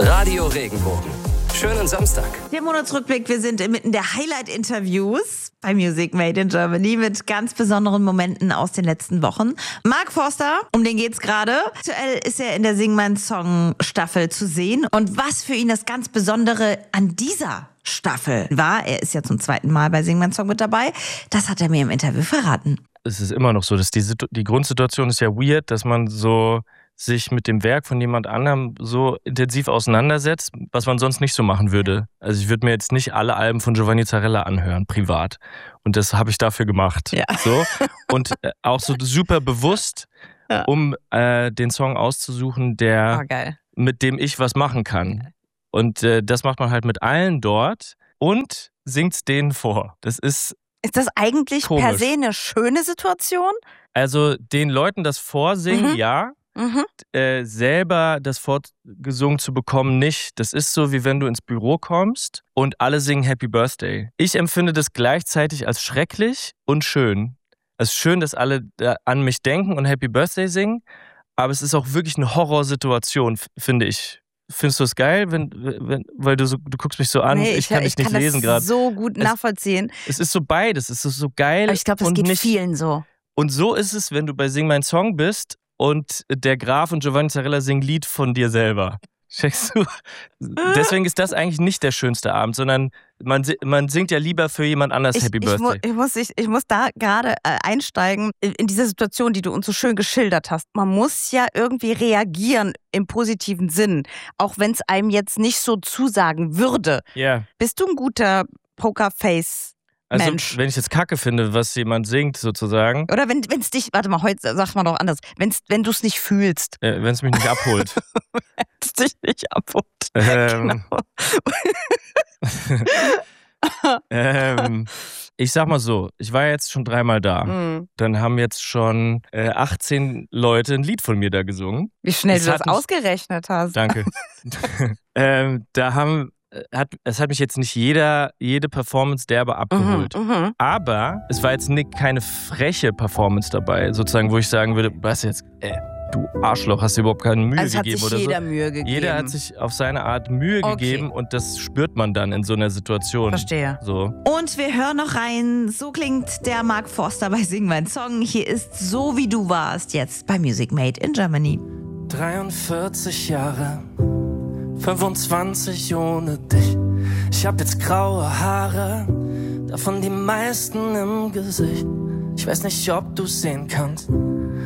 Radio Regenbogen. Schönen Samstag. Der Monatsrückblick, wir sind inmitten der Highlight-Interviews bei Music Made in Germany mit ganz besonderen Momenten aus den letzten Wochen. Mark Forster, um den geht's gerade. Aktuell ist er in der Sing Mein Song Staffel zu sehen. Und was für ihn das ganz Besondere an dieser Staffel war, er ist ja zum 2. Mal bei Sing Mein Song mit dabei, das hat er mir im Interview verraten. Es ist immer noch so, dass die Grundsituation ist ja weird, dass man so sich mit dem Werk von jemand anderem so intensiv auseinandersetzt, was man sonst nicht so machen würde. Also ich würde mir jetzt nicht alle Alben von Giovanni Zarella anhören, privat. Und das habe ich dafür gemacht. Ja. So. Und auch so super bewusst, um den Song auszusuchen, mit dem ich was machen kann. Und das macht man halt mit allen dort und singt's denen vor. Ist das eigentlich komisch. Per se eine schöne Situation? Also den Leuten das vorsingen, ja. Selber das vorgesungen zu bekommen, nicht. Das ist so, wie wenn du ins Büro kommst und alle singen Happy Birthday. Ich empfinde das gleichzeitig als schrecklich und schön. Es ist schön, dass alle an mich denken und Happy Birthday singen, aber es ist auch wirklich eine Horrorsituation, finde ich. Findest du es geil, weil du guckst mich so an, nee, ich kann dich nicht lesen gerade. Ich kann das so gut nachvollziehen. Es ist so beides, es ist so geil. Aber ich glaube, das geht nicht vielen so. Und so ist es, wenn du bei Sing Mein Song bist und der Graf und Giovanni Zarella singen Lied von dir selber. Checkst du? Deswegen ist das eigentlich nicht der schönste Abend, sondern man singt ja lieber für jemand anders Happy Birthday. Ich muss da gerade einsteigen in diese Situation, die du uns so schön geschildert hast. Man muss ja irgendwie reagieren im positiven Sinn, auch wenn es einem jetzt nicht so zusagen würde. Ja. Bist du ein guter Pokerface? Also, Mensch. Wenn ich jetzt Kacke finde, was jemand singt, sozusagen. Oder wenn es dich, warte mal, heute sagt man doch anders, wenn du es nicht fühlst. Wenn es mich nicht abholt. Wenn es dich nicht abholt. Genau. Ich sag mal so, ich war jetzt schon 3-mal da. Dann haben jetzt schon 18 Leute ein Lied von mir da gesungen. Wie schnell du das ausgerechnet hast. Danke. Es hat mich jetzt nicht jede Performance derbe abgeholt. Aber es war jetzt keine freche Performance dabei, sozusagen, wo ich sagen würde, was jetzt, du Arschloch, hast dir überhaupt keine Mühe gegeben oder so. Jeder Mühe gegeben. Jeder hat sich auf seine Art Mühe gegeben und das spürt man dann in so einer Situation. Verstehe. So. Und wir hören noch rein, so klingt der Mark Forster bei Sing Mein Song. Hier ist So wie du warst, jetzt bei Music Made in Germany. 43 Jahre, 25 ohne dich. Ich hab jetzt graue Haare, davon die meisten im Gesicht. Ich weiß nicht, ob du sehen kannst,